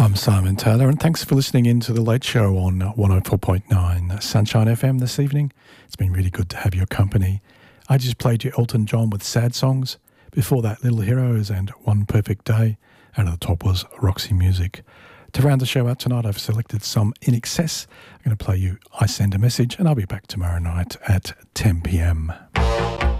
I'm Simon Taylor, and thanks for listening in to The Late Show on 104.9 Sunshine FM this evening. It's been really good to have your company. I just played you Elton John with Sad Songs. Before that, Little Heroes and One Perfect Day. And at the top was Roxy Music. To round the show out tonight, I've selected some In Excess. I'm going to play you I Send a Message, and I'll be back tomorrow night at 10 p.m.